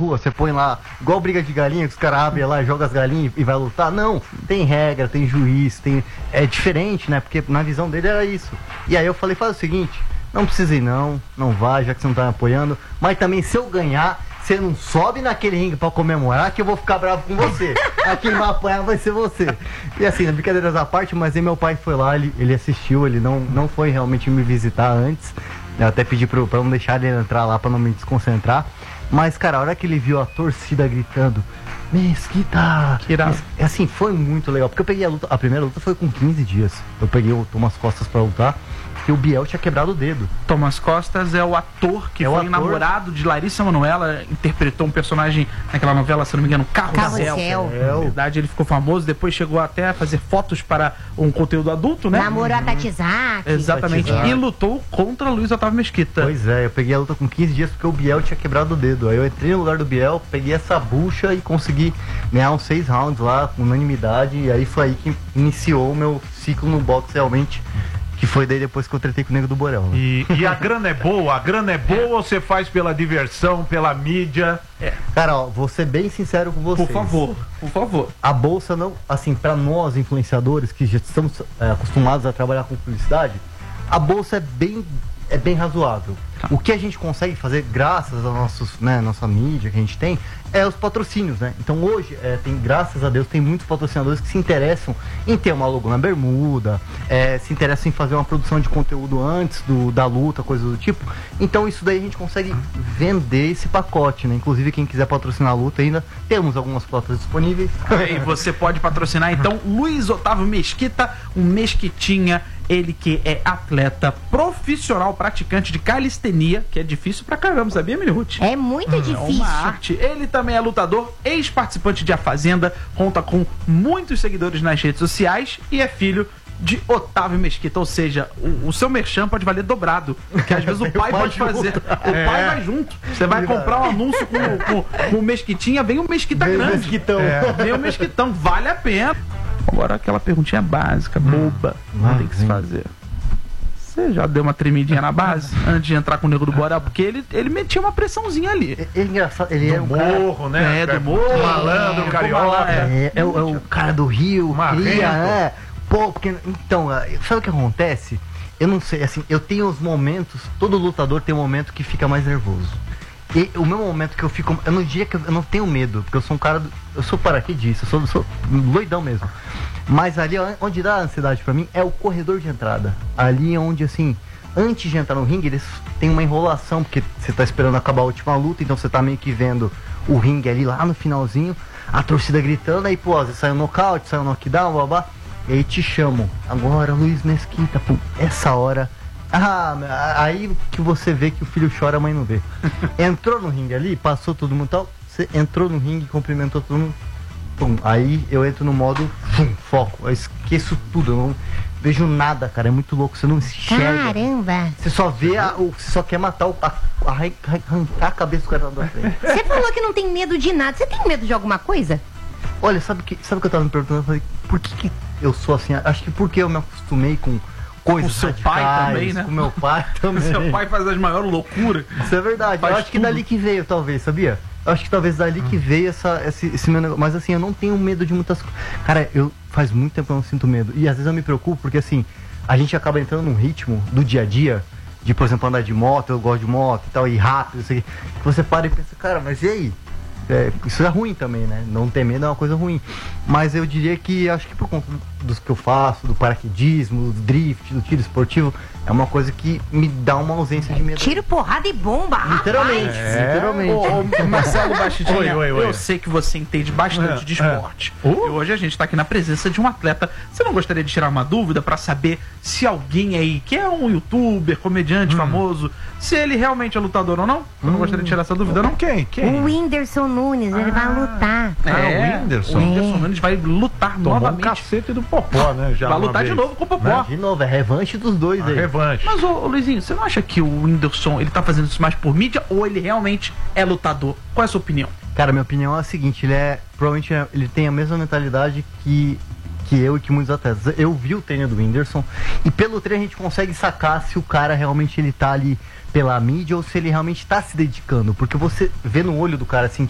rua, você põe lá, igual briga de galinha, que os caras abrem lá e jogam as galinhas e vai lutar. Não, tem regra, tem juiz, é diferente, né? Porque na visão dele era isso. E aí eu falei, faz o seguinte, não precisa ir não vai, já que você não tá me apoiando, mas também se eu ganhar, você não sobe naquele ringue pra comemorar que eu vou ficar bravo com você. Quem vai apanhar vai ser você. E assim, na brincadeiras à parte, mas aí meu pai foi lá, ele assistiu, ele não foi realmente me visitar antes. Eu até pedi pra não deixar ele entrar lá pra não me desconcentrar. Mas, cara, a hora que ele viu a torcida gritando, Mesquita! Que irado. Assim, foi muito legal. Porque eu peguei a primeira luta foi com 15 dias. Eu peguei o Thomas Costas pra lutar. Que o Biel tinha quebrado o dedo. Thomas Costas é o ator que foi namorado de Larissa Manoela, interpretou um personagem naquela novela, se não me engano, Carrossel. Na verdade, ele ficou famoso, depois chegou até a fazer fotos para um conteúdo adulto, né? Namorou a Tatizaki. Exatamente, e lutou contra Luiz Otávio Mesquita. Pois é, eu peguei a luta com 15 dias porque o Biel tinha quebrado o dedo. Aí eu entrei no lugar do Biel, peguei essa bucha e consegui ganhar uns 6 rounds lá, com unanimidade, e aí foi aí que iniciou o meu ciclo no boxe realmente. Que foi daí depois que eu tretei com o Nego do Borel. Né? E a grana é boa? A grana é boa ou você faz pela diversão, pela mídia? Cara, ó, vou ser bem sincero com vocês. Por favor. A bolsa não, assim, pra nós influenciadores que já estamos acostumados a trabalhar com publicidade, a bolsa é bem razoável. O que a gente consegue fazer, graças a nossa mídia que a gente tem, é os patrocínios, né? Então hoje, graças a Deus, tem muitos patrocinadores que se interessam em ter uma logo na bermuda, se interessam em fazer uma produção de conteúdo antes da luta, coisas do tipo. Então isso daí a gente consegue vender esse pacote, né? Inclusive quem quiser patrocinar a luta ainda, temos algumas cotas disponíveis. E você pode patrocinar então Luiz Otávio Mesquita, um Mesquitinha, ele que é atleta profissional, praticante de calistenia, que é difícil pra caramba, sabia, Miliruti? É muito difícil. É uma arte. Ele também é lutador, ex-participante de A Fazenda, conta com muitos seguidores nas redes sociais e é filho de Otávio Mesquita, ou seja, o seu merchan pode valer dobrado, que às vezes o pai pode fazer, o pai vai junto, você vai comprar um anúncio com o Mesquitinha, vem o Mesquita grande, vem o Mesquitão, vale a pena. Agora aquela perguntinha básica, boba, não tem que se fazer. Você já deu uma tremidinha na base antes de entrar com o Nego do Borel? Porque ele metia uma pressãozinha ali. É engraçado, ele do morro, né? Do morro. Malandro, carioca. É o cara do Rio, cria, né? Pô, porque, então, sabe o que acontece? Eu não sei, assim, eu tenho os momentos, todo lutador tem um momento que fica mais nervoso. E o meu momento que eu fico, eu não diria que eu não tenho medo, porque eu sou um cara, eu sou paraquedista, eu sou loidão mesmo. Mas ali onde dá ansiedade pra mim é o corredor de entrada. Ali é onde, assim, antes de entrar no ringue, eles têm uma enrolação, porque você tá esperando acabar a última luta, então você tá meio que vendo o ringue ali lá no finalzinho, a torcida gritando, aí pô, você sai um nocaute, sai um knockdown, blá blá, e aí te chamam. Agora, Luiz Mesquita, pô, essa hora... aí que você vê que o filho chora, a mãe não vê. Entrou no ringue ali, passou todo mundo tal, você entrou no ringue, cumprimentou todo mundo, pum, aí eu entro no modo foco, eu esqueço tudo, eu não vejo nada, cara, é muito louco, você não enxerga. Caramba! Você só vê, você só quer matar, arrancar a cabeça do cara da frente. Você falou que não tem medo de nada, você tem medo de alguma coisa? Olha, sabe o que eu tava me perguntando? Eu falei, por que eu sou assim? Acho que porque eu me acostumei com coisas com seu pai também, né? Com meu pai também. Seu pai faz as maiores loucuras. Isso é verdade. Eu acho que dali que veio, talvez, sabia? Eu acho que talvez dali que veio esse meu negócio. Mas assim, eu não tenho medo de muitas coisas. Cara, faz muito tempo que eu não sinto medo. E às vezes eu me preocupo porque assim, a gente acaba entrando num ritmo do dia a dia, de, por exemplo, andar de moto, eu gosto de moto e tal, e rápido, isso aqui. Você para e pensa, cara, mas e aí? Isso é ruim também, né? Não ter medo é uma coisa ruim. Mas eu diria que, acho que por conta dos que eu faço, do paraquedismo, do drift, do tiro esportivo, é uma coisa que me dá uma ausência de medo. Tiro, porrada e bomba, literalmente, literalmente. Marcelo Bastitinha, Oi. eu sei que você entende bastante de esporte. E hoje a gente tá aqui na presença de um atleta. Você não gostaria de tirar uma dúvida pra saber se alguém aí, que é um youtuber, comediante famoso, se ele realmente é lutador ou não? Você não gostaria de tirar essa dúvida, não? Quem? O Whindersson Nunes, ele vai lutar. O Whindersson. O Whindersson Nunes vai lutar novamente. Um cacete do Popó, né? Já vai lutar de novo com o Popó. De novo, é revanche dos dois aí. Revanche. Mas, ô Luizinho, você não acha que o Whindersson, ele tá fazendo isso mais por mídia ou ele realmente é lutador? Qual é a sua opinião? Cara, minha opinião é a seguinte, provavelmente ele tem a mesma mentalidade que eu e que muitos atletas. Eu vi o treino do Whindersson e pelo treino a gente consegue sacar se o cara realmente ele tá ali pela mídia ou se ele realmente tá se dedicando, porque você vê no olho do cara assim,